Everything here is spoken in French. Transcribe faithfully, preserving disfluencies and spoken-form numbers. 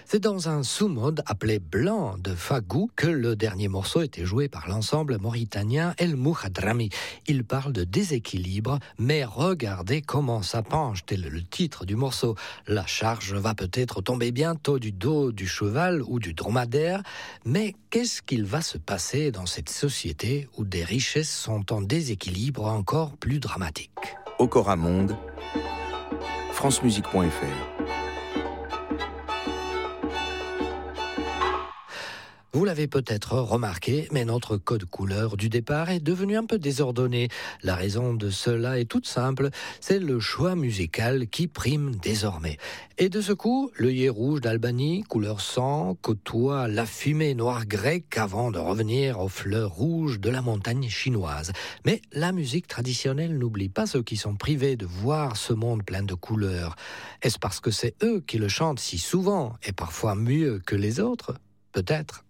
C'est dans un sous-mode appelé Blanc de Fagou que le dernier morceau était joué par l'ensemble mauritanien El Mouhadrami. Il parle de déséquilibre, mais regardez comment ça penche, tel le titre du morceau. La charge va peut-être tomber bientôt du dos du cheval ou du dromadaire, mais qu'est-ce qu'il va se passer dans cette société où des richesses sont en déséquilibre encore plus dramatique? Okora Monde, francemusique point f r. Vous l'avez peut-être remarqué, mais notre code couleur du départ est devenu un peu désordonné. La raison de cela est toute simple, c'est le choix musical qui prime désormais. Et de ce coup, l'œillet rouge d'Albanie, couleur sang, côtoie la fumée noire grecque avant de revenir aux fleurs rouges de la montagne chinoise. Mais la musique traditionnelle n'oublie pas ceux qui sont privés de voir ce monde plein de couleurs. Est-ce parce que c'est eux qui le chantent si souvent et parfois mieux que les autres ? Peut-être.